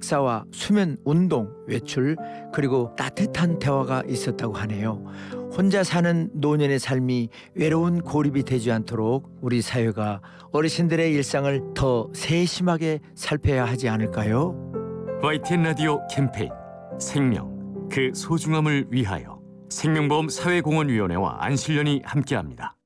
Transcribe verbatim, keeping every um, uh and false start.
식사와 수면, 운동, 외출, 그리고 따뜻한 대화가 있었다고 하네요. 혼자 사는 노년의 삶이 외로운 고립이 되지 않도록 우리 사회가 어르신들의 일상을 더 세심하게 살펴야 하지 않을까요? 와이티엔 라디오 캠페인 생명, 그 소중함을 위하여 생명보험 사회공헌위원회와 안실련이 함께합니다.